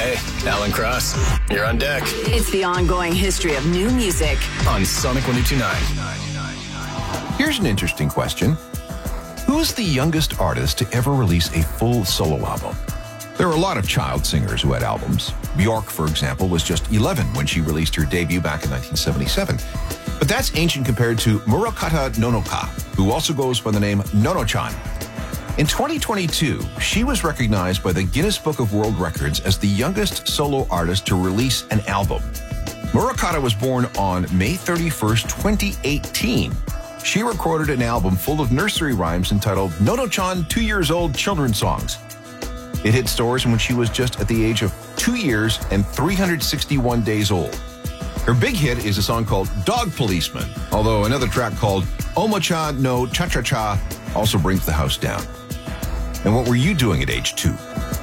Hey, Alan Cross, you're on deck. It's the ongoing history of new music On Sonic 102.9. Here's an interesting question. Who's the youngest artist to ever release a full solo album? There are a lot of child singers who had albums. Bjork, for example, was just 11 when she released her debut back in 1977. But that's ancient compared to Murakata Nonoka, who also goes by the name Nono-chan. In 2022, she was recognized by the Guinness Book of World Records as the youngest solo artist to release an album. Murakata was born on May 31st, 2018. She recorded an album full of nursery rhymes entitled Nono-chan 2 Years Old Children's Songs. It hit stores when she was just at the age of 2 years and 361 days old. Her big hit is a song called Dog Policeman, although another track called Omo-cha no Cha-cha-cha also brings the house down. And what were you doing at age 2?